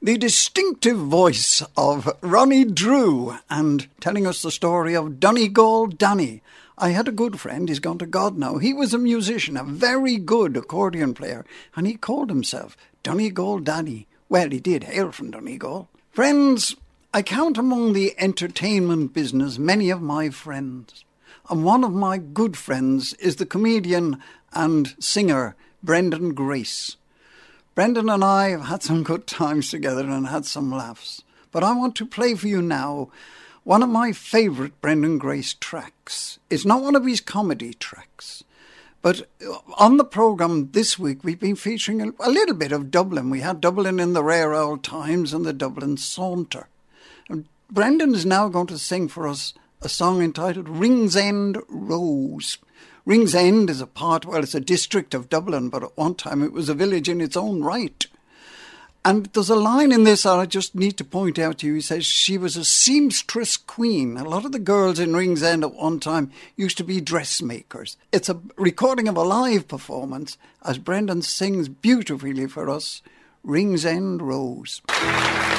The distinctive voice of Ronnie Drew, and telling us the story of Donegal Danny. I had a good friend, he's gone to God now. He was a musician, a very good accordion player, and he called himself Donegal Danny. Well, he did hail from Donegal. Friends, I count among the entertainment business many of my friends. And one of my good friends is the comedian and singer Brendan Grace. Brendan and I have had some good times together and had some laughs. But I want to play for you now one of my favourite Brendan Grace tracks. It's not one of his comedy tracks. But on the programme this week, we've been featuring a little bit of Dublin. We had Dublin in the Rare Old Times and the Dublin Saunter. And Brendan is now going to sing for us a song entitled Ringsend Rose. Ringsend is it's a district of Dublin, but at one time it was a village in its own right. And there's a line in this that I just need to point out to you. He says she was a seamstress queen. A lot of the girls in Ringsend at one time used to be dressmakers. It's a recording of a live performance as Brendan sings beautifully for us, Ringsend Rose.